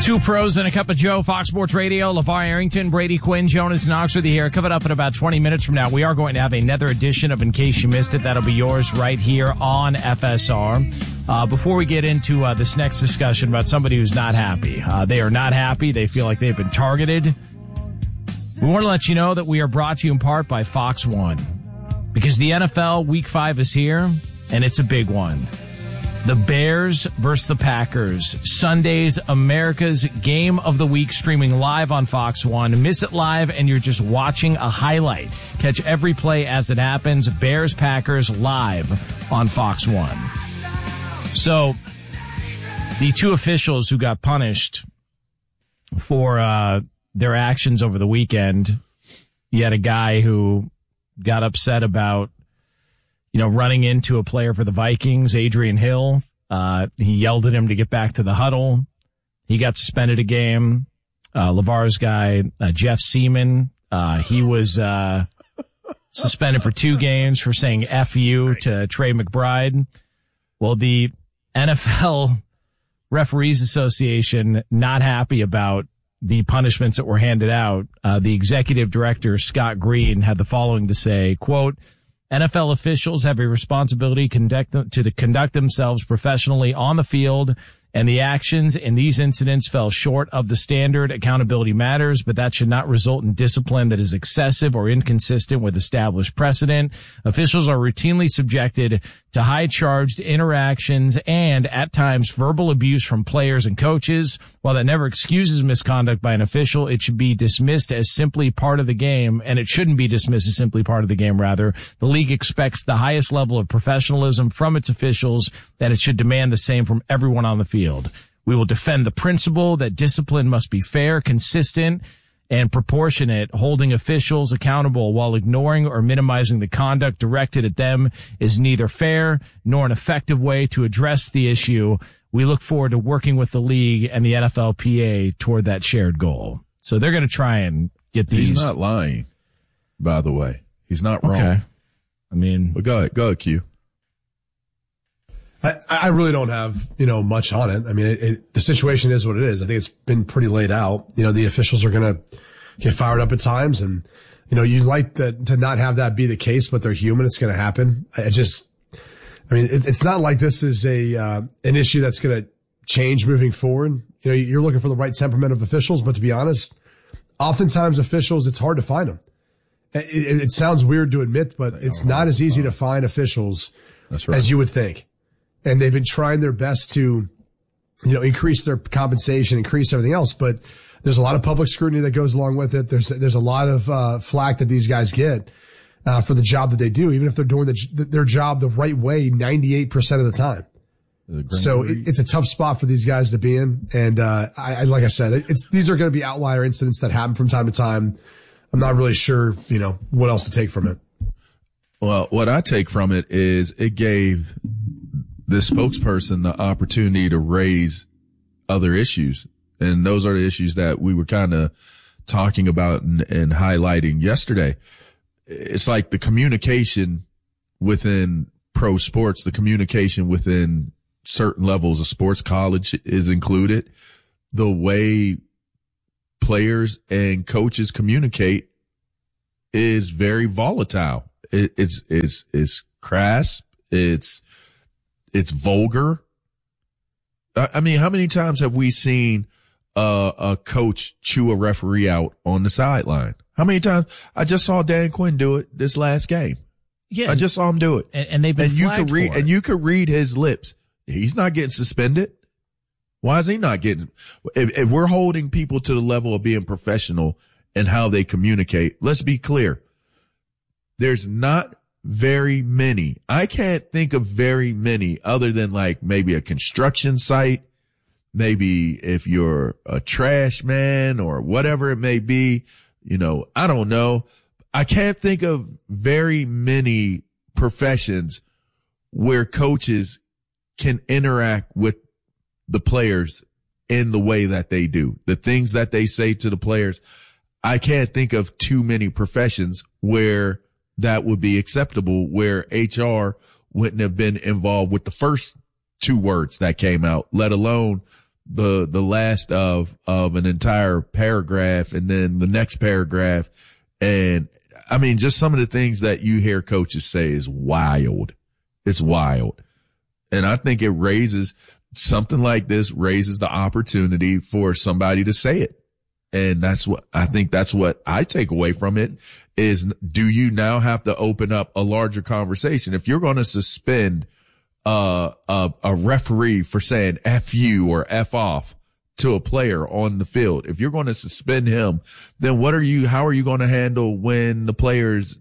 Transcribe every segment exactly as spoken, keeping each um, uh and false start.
Two pros and a cup of Joe, Fox Sports Radio, LeVar Arrington, Brady Quinn, Jonas Knox with you here. Coming up in about twenty minutes from now, we are going to have another edition of In Case You Missed It. That'll be yours right here on F S R. Uh, before we get into uh, this next discussion about somebody who's not happy. Uh, they are not happy. They feel like they've been targeted. We want to let you know that we are brought to you in part by Fox One. Because the N F L Week five is here, and it's a big one. The Bears versus the Packers. Sunday's America's Game of the Week, streaming live on Fox One. Miss it live and you're just watching a highlight. Catch every play as it happens. Bears Packers live on Fox One. So, the two officials who got punished for uh their actions over the weekend, you had a guy who got upset about you know, running into a player for the Vikings, Adrian Hill. Uh, he yelled at him to get back to the huddle. He got suspended a game. Uh, LeVar's guy, uh, Jeff Seaman, uh, he was, uh, suspended for two games for saying F you to Trey McBride. Well, the N F L Referees Association not happy about the punishments that were handed out. Uh, the executive director, Scott Green, had the following to say, quote, N F L officials have a responsibility conduct, to conduct themselves professionally on the field, and the actions in these incidents fell short of the standard. Accountability matters, but that should not result in discipline that is excessive or inconsistent with established precedent. Officials are routinely subjected to high-charged interactions and, at times, verbal abuse from players and coaches. While that never excuses misconduct by an official, it should be dismissed as simply part of the game, and it shouldn't be dismissed as simply part of the game, rather. The league expects the highest level of professionalism from its officials, and it should demand the same from everyone on the field. We will defend the principle that discipline must be fair, consistent, and proportionate. Holding officials accountable while ignoring or minimizing the conduct directed at them is neither fair nor an effective way to address the issue. We look forward to working with the league and the N F L P A toward that shared goal. So they're going to try and get these. He's not lying, by the way. He's not wrong. Okay. I mean, but go ahead, go ahead, Q. I, I really don't have, you know, much on it. I mean, it, it, the situation is what it is. I think it's been pretty laid out. You know, the officials are going to get fired up at times, and, you know, you'd like that to not have that be the case, but they're human. It's going to happen. I, I just, I mean, it, it's not like this is a, uh, an issue that's going to change moving forward. You know, you're looking for the right temperament of officials, but to be honest, oftentimes officials, it's hard to find them. It, it, it sounds weird to admit, but it's not as easy to find officials That's right. as you would think. And they've been trying their best to, you know, increase their compensation, increase everything else. But there's a lot of public scrutiny that goes along with it. There's, there's a lot of, uh, flack that these guys get, uh, for the job that they do, even if they're doing the, their job the right way ninety-eight percent of the time. So it, it's a tough spot for these guys to be in. And, uh, I, I like I said, it's, these are going to be outlier incidents that happen from time to time. I'm not really sure, you know, what else to take from it. Well, what I take from it is it gave the spokesperson the opportunity to raise other issues. And those are the issues that we were kind of talking about and, and highlighting yesterday. It's like the communication within pro sports, the communication within certain levels of sports, college is included. The way players and coaches communicate is very volatile. It, it's, it's, it's crass. It's, It's vulgar. I mean, how many times have we seen uh, a coach chew a referee out on the sideline? How many times? I just saw Dan Quinn do it this last game. Yeah, I just saw him do it, and, and they've been and you flagged could read for it. and you could read his lips. He's not getting suspended. Why is he not getting? If, if we're holding people to the level of being professional in how they communicate, let's be clear. There's not very many. I can't think of very many other than like maybe a construction site, maybe if you're a trash man or whatever it may be, you know, I don't know. I can't think of very many professions where coaches can interact with the players in the way that they do. The things that they say to the players. I can't think of too many professions where that would be acceptable, where H R wouldn't have been involved with the first two words that came out, let alone the, the last of, of an entire paragraph and then the next paragraph. And I mean, just some of the things that you hear coaches say is wild. It's wild. And I think it raises something like this raises the opportunity for somebody to say it. And that's what I think that's what I take away from it is, do you now have to open up a larger conversation? If you're going to suspend uh, a, a referee for saying F you or F off to a player on the field, if you're going to suspend him, then what are you, how are you going to handle when the player's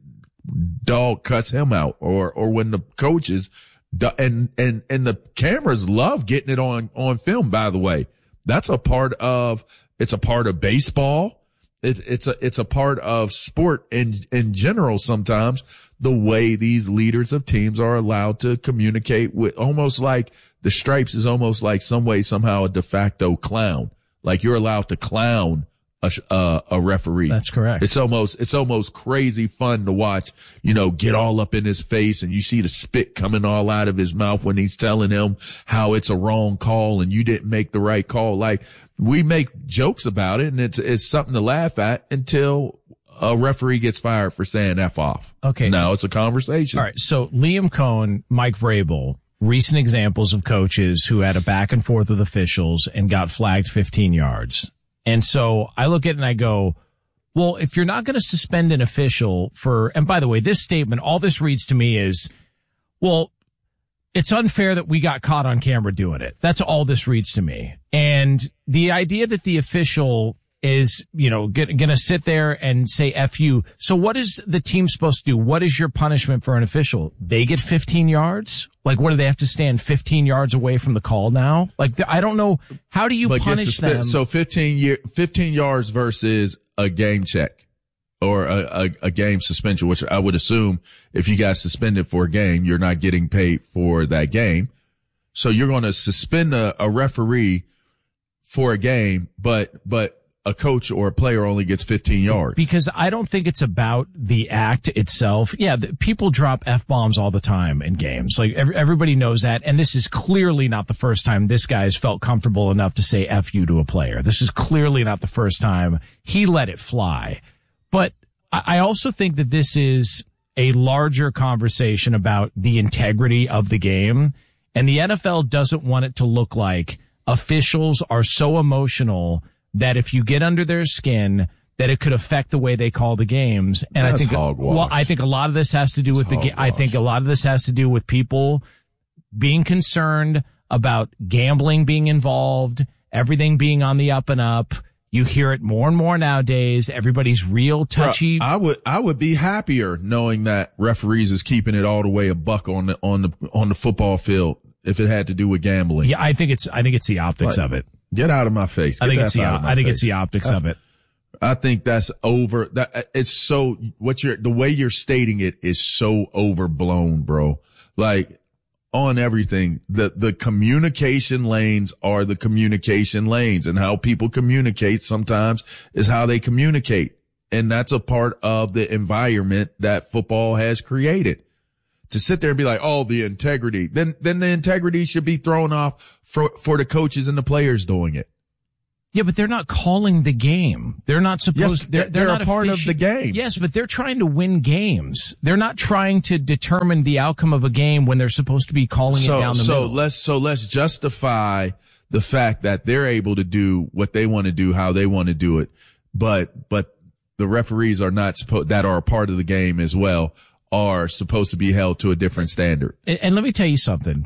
dog cuts him out or, or when the coaches and, and, and the cameras love getting it on, on film, by the way. That's a part of, it's a part of baseball. It, it's a, it's a part of sport in, in general sometimes, the way these leaders of teams are allowed to communicate with, almost like the stripes is almost like some way, somehow a de facto clown. Like you're allowed to clown a, uh, a referee. That's correct. It's almost, it's almost crazy fun to watch, you know, get all up in his face and you see the spit coming all out of his mouth when he's telling him how it's a wrong call and you didn't make the right call. Like we make jokes about it and it's, it's something to laugh at until a referee gets fired for saying F off. Okay. Now it's a conversation. All right. So Liam Cohen, Mike Vrabel, recent examples of coaches who had a back and forth with officials and got flagged fifteen yards. And so I look at it and I go, well, if you're not going to suspend an official for, and by the way, this statement, all this reads to me is, well, it's unfair that we got caught on camera doing it. That's all this reads to me. And the idea that the official is, you know, going to sit there and say F you. So what is the team supposed to do? What is your punishment for an official? They get fifteen yards? Like, what do they have to stand fifteen yards away from the call now? Like, I don't know. How do you but punish them? So fifteen year, fifteen yards versus a game check or a, a, a game suspension, which I would assume if you got suspended for a game, you're not getting paid for that game. So you're going to suspend a, a referee for a game, but, but, a coach or a player only gets fifteen yards. Because I don't think it's about the act itself. Yeah, the, people drop F-bombs all the time in games. Like every, everybody knows that. And this is clearly not the first time this guy has felt comfortable enough to say F you to a player. This is clearly not the first time he let it fly. But I, I also think that this is a larger conversation about the integrity of the game. And the N F L doesn't want it to look like officials are so emotional that if you get under their skin, that it could affect the way they call the games. And That's I think, hogwash. well, I think a lot of this has to do with That's the, I think a lot of this has to do with people being concerned about gambling being involved, everything being on the up and up. You hear it more and more nowadays. Everybody's real touchy. Bro, I would, I would be happier knowing that referees is keeping it all the way a buck on the, on the, on the football field if it had to do with gambling. Yeah, I think it's, I think it's the optics But, of it. Get out of my face. Get I think it's the, I I think face. it's the optics I, of it. I think that's over. That it's so what you're the way you're stating it is so overblown, bro. Like on everything, the the communication lanes are the communication lanes, and how people communicate sometimes is how they communicate, and that's a part of the environment that football has created. To sit there and be like, oh, the integrity, then, then the integrity should be thrown off for, for the coaches and the players doing it. Yeah, but they're not calling the game. They're not supposed, Yes, they're, they're, they're not a part offici- of the game. Yes, but they're trying to win games. They're not trying to determine the outcome of a game when they're supposed to be calling So, it down the so middle. let's, so let's justify the fact that they're able to do what they want to do, how they want to do it. But, but the referees are not supposed, that are a part of the game as well, are supposed to be held to a different standard. And, and let me tell you something.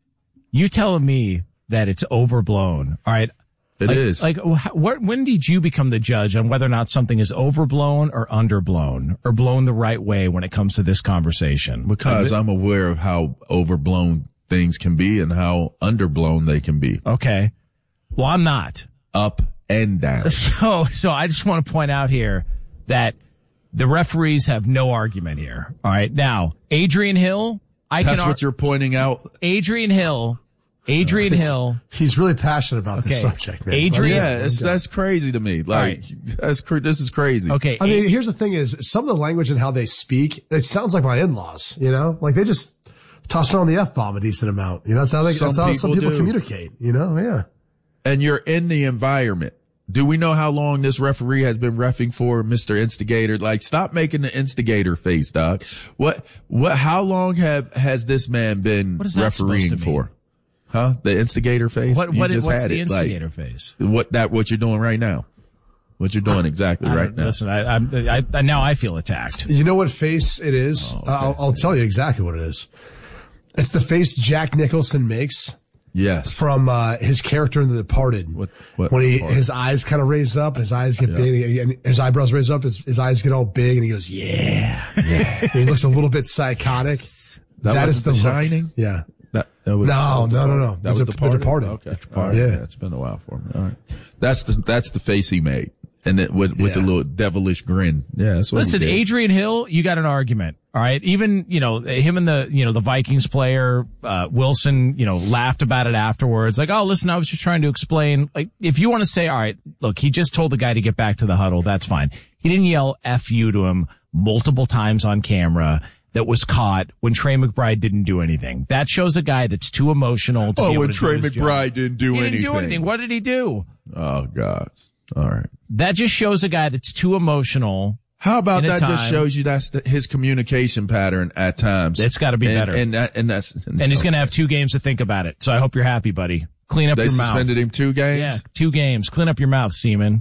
You telling me that it's overblown. All right. It like, is. Like, what, when did you become the judge on whether or not something is overblown or underblown or blown the right way when it comes to this conversation? Because I'm aware of how overblown things can be and how underblown they can be. Okay. Well, I'm not. Up and down. So, so I just want to point out here that the referees have no argument here. All right. Now, Adrian Hill, I That's can. what ar- you're pointing out. Adrian Hill, Adrian It's- Hill. He's really passionate about Okay. this subject, man. Adrian- Yeah, it's, that's crazy to me. Like, right. that's cr- this is crazy. Okay. I mean, here's the thing is some of the language and how they speak, it sounds like my in-laws, you know, like they just toss around the F-bomb a decent amount. You know, that's how they, Some that's how some people people do. communicate, you know? Yeah. and you're in the environment. Do we know how long this referee has been reffing for, Mister Instigator? Like, stop making the instigator face, dog. What, what, how long have, has this man been refereeing for? Huh? The instigator face? What, what, just what's had the it. instigator like, face? What, that, what you're doing right now. What you're doing exactly right now. Listen, I, I, I, now I feel attacked. You know what face it is? Oh, okay. I'll, I'll tell you exactly what it is. It's the face Jack Nicholson makes. Yes. From, uh, his character in The Departed. What, what when he, part? his eyes kind of raise up and his eyes get yeah. big and his eyebrows raise up, his, his eyes get all big and he goes, yeah. yeah. And he looks a little bit psychotic. That, that is the, the Shining? Yeah. That, that was, no, no, no, no. That was the, Departed? the Departed. Okay. The Departed. Yeah. yeah. It's been a while for me. All right. That's the, that's the face he made. And then with, with yeah. the little devilish grin. Yeah. That's what Listen, Adrian Hill, you got an argument. All right. Even, you know, him and the, you know, the Vikings player, uh, Wilson, you know, laughed about it afterwards. Like, oh, listen, I was just trying to explain. Like, if you want to say, all right, look, he just told the guy to get back to the huddle. That's fine. He didn't yell F you to him multiple times on camera. That was caught when Trey McBride didn't do anything. That shows a guy that's too emotional to oh, be able when to Trey do his McBride job. didn't do he anything. He didn't do anything. What did he do? Oh, God. All right. That just shows a guy that's too emotional. How about that time. just shows you that's the, his communication pattern at times. It's got to be and, better. And that, and that's, and, and he's going to have two games to think about it. So I hope you're happy, buddy. Clean up they your mouth. They suspended him two games? Yeah, two games. Clean up your mouth, Seaman.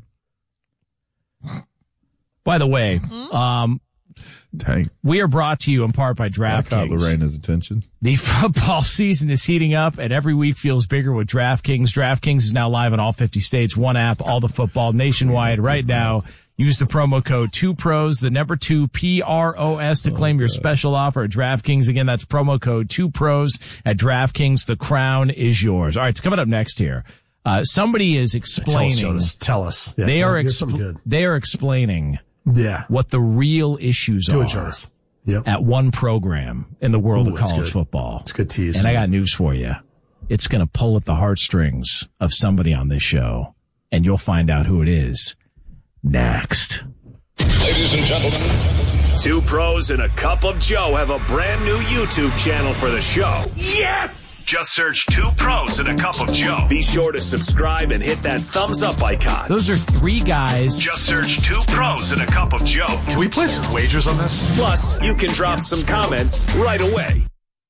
By the way, um, Dang. we are brought to you in part by DraftKings. I caught Lorena's attention. The football season is heating up, and every week feels bigger with DraftKings. DraftKings is now live in all fifty states. One app, all the football nationwide right now. Use the promo code two pros, the number two P R O S to claim your special offer at DraftKings. Again, that's promo code two pros at DraftKings. The crown is yours. All right, it's coming up next here. Uh, somebody is explaining. Tell us. Tell us. Yeah, they are expl- they are explaining. Yeah. What the real issues Do are it, Jonas. Yep. at one program in the world Ooh, of college good. football. It's a good tease. And I got news for you. It's going to pull at the heartstrings of somebody on this show, and you'll find out who it is next. Ladies and gentlemen, Two Pros and a Cup of Joe have a brand new YouTube channel for the show. Yes! Just search Two Pros and a Cup of Joe. Be sure to subscribe and hit that thumbs up icon. Those are three guys. Just search Two Pros and a Cup of Joe. can we place some wagers on this? Plus, you can drop some comments right away.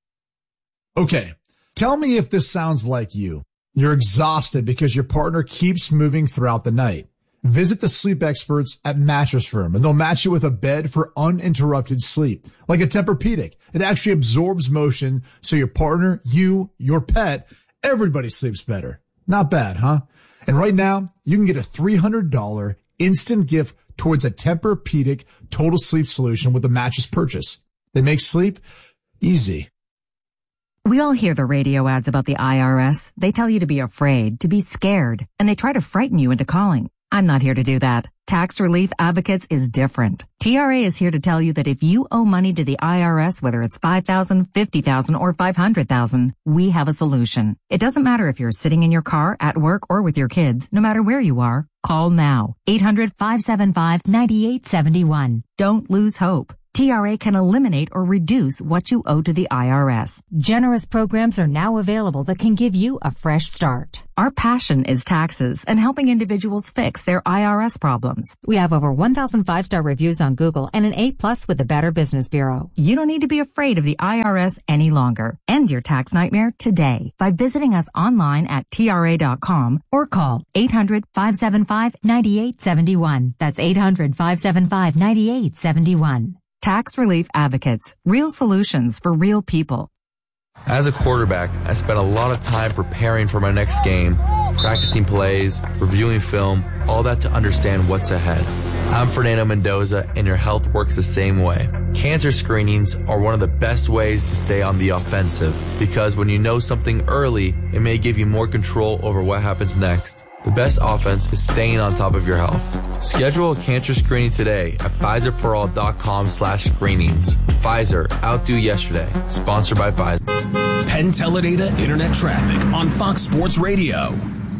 Okay, tell me if this sounds like you. You're exhausted because your partner keeps moving throughout the night. Visit the sleep experts at Mattress Firm, and they'll match you with a bed for uninterrupted sleep. Like a Tempur-Pedic. It actually absorbs motion so your partner, you, your pet, everybody sleeps better. Not bad, huh? And right now, you can get a three hundred dollars instant gift towards a Tempur-Pedic total sleep solution with a mattress purchase. They make sleep easy. We all hear the radio ads about the I R S. They tell you to be afraid, to be scared, and they try to frighten you into calling. I'm not here to do that. Tax Relief Advocates is different. T R A is here to tell you that if you owe money to the I R S, whether it's five thousand dollars, fifty thousand dollars, or five hundred thousand dollars, we have a solution. It doesn't matter if you're sitting in your car, at work, or with your kids. No matter where you are, call now. eight hundred, five seven five, nine eight seven one. Don't lose hope. T R A can eliminate or reduce what you owe to the I R S. Generous programs are now available that can give you a fresh start. Our passion is taxes and helping individuals fix their I R S problems. We have over one thousand five-star reviews on Google and an A plus with the Better Business Bureau. You don't need to be afraid of the I R S any longer. End your tax nightmare today by visiting us online at T R A dot com or call eight hundred, five seven five, nine eight seven one. That's eight hundred, five seven five, nine eight seven one. Tax Relief Advocates. Real solutions for real people. As a quarterback, I spent a lot of time preparing for my next game, practicing plays, reviewing film, all that to understand what's ahead. I'm Fernando Mendoza, and your health works the same way. Cancer screenings are one of the best ways to stay on the offensive, because when you know something early, it may give you more control over what happens next. The best offense is staying on top of your health. Schedule a cancer screening today at Pfizer For All dot com slash screenings. Pfizer, outdo yesterday. Sponsored by Pfizer. Penn Teledata Internet Traffic on Fox Sports Radio.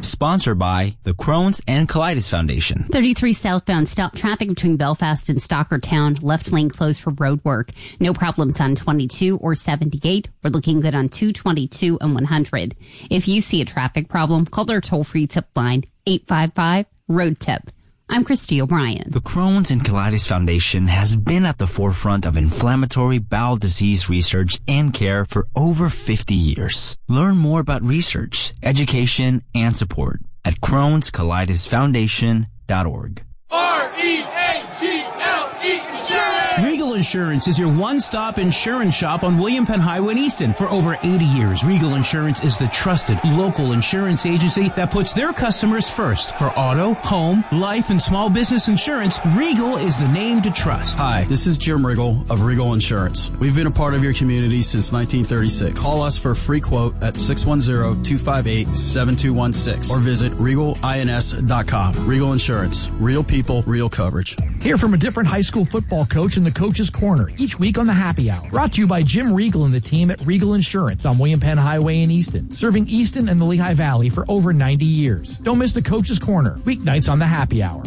Sponsored by the Crohn's and Colitis Foundation. thirty-three southbound, stop traffic between Belfast and Stockertown. Left lane closed for road work. No problems on twenty-two or seventy-eight. We're looking good on two twenty-two and one hundred. If you see a traffic problem, call their toll-free tip line, eight five five, road tip. I'm Christy O'Brien. The Crohn's and Colitis Foundation has been at the forefront of inflammatory bowel disease research and care for over fifty years. Learn more about research, education, and support at crohns colitis foundation dot org. R E A G L E Insurance! Regal Insurance is your one-stop insurance shop on William Penn Highway in Easton. For over eighty years, Regal Insurance is the trusted local insurance agency that puts their customers first. For auto, home, life, and small business insurance, Regal is the name to trust. Hi, this is Jim Riggle of Regal Insurance. We've been a part of your community since nineteen thirty-six. Call us for a free quote at six one zero, two five eight, seven two one six or visit regal ins dot com. Regal Insurance. Real people, real coverage. Hear from a different high school football coach in the Coach's Corner each week on the Happy Hour. Brought to you by Jim Regal and the team at Regal Insurance on William Penn Highway in Easton. Serving Easton and the Lehigh Valley for over ninety years. Don't miss the Coach's Corner. Weeknights on the Happy Hour.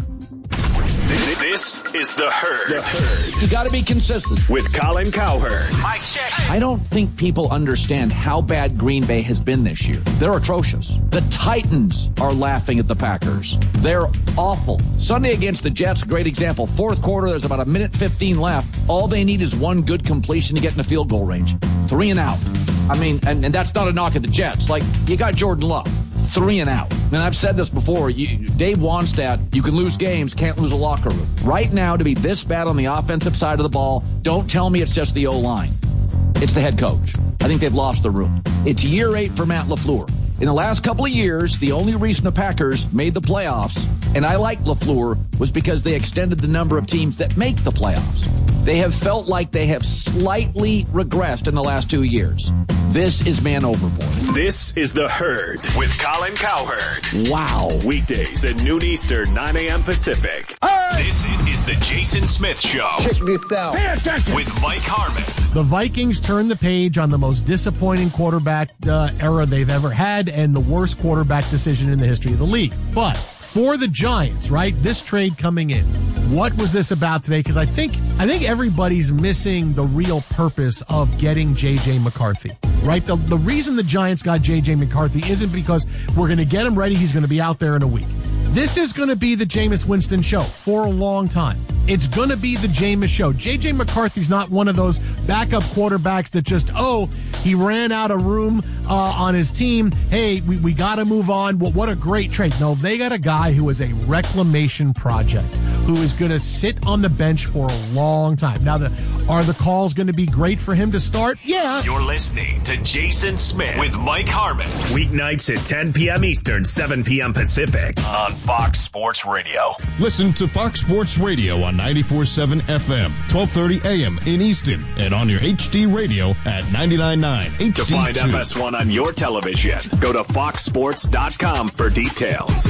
This is The Herd. The Herd. You got to be consistent. With Colin Cowherd. Mike check. I don't think people understand how bad Green Bay has been this year. They're atrocious. The Titans are laughing at the Packers. They're awful. Sunday against the Jets, great example. Fourth quarter, there's about a minute fifteen left. All they need is one good completion to get in the field goal range. Three and out. I mean, and, and that's not a knock at the Jets. Like, you got Jordan Love. Three and out. And I've said this before. You, Dave Wanstead, you can lose games, can't lose a locker room. Right now, to be this bad on the offensive side of the ball, don't tell me it's just the O-line. It's the head coach. I think they've lost the room. It's year eight for Matt LaFleur. In the last couple of years, the only reason the Packers made the playoffs, and I like LaFleur, was because they extended the number of teams that make the playoffs. They have felt like they have slightly regressed in the last two years. This is man overboard. This is The Herd with Colin Cowherd. Wow. Weekdays at noon Eastern, nine a.m. Pacific. Hey! This is the Jason Smith Show. Check this out. Pay attention. With Mike Harmon. The Vikings turned the page on the most disappointing quarterback uh, era they've ever had and the worst quarterback decision in the history of the league. But for the Giants, right, this trade coming in, what was this about today? Because I think I think everybody's missing the real purpose of getting J J. McCarthy, right? The, the reason the Giants got J J. McCarthy isn't because we're going to get him ready, he's going to be out there in a week. This is going to be the Jameis Winston show for a long time. It's going to be the Jameis show. J J. McCarthy's not one of those backup quarterbacks that just, oh, he ran out of room uh, on his team. Hey, we, we got to move on. Well, what a great trade. No, they got a guy who is a reclamation project, who is going to sit on the bench for a long time. Now, the, are the calls going to be great for him to start? Yeah. You're listening to Jason Smith with Mike Harmon. Weeknights at ten p.m. Eastern, seven p.m. Pacific on Fox Sports Radio. Listen to Fox Sports Radio on ninety-four point seven F M, twelve thirty A M in Easton, and on your H D radio at ninety-nine point nine H D two. To find F S one on your television, go to fox sports dot com for details.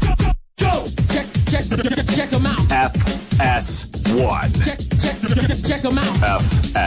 Go! Check, check, check them out. F S one. Check, check, check them out. F S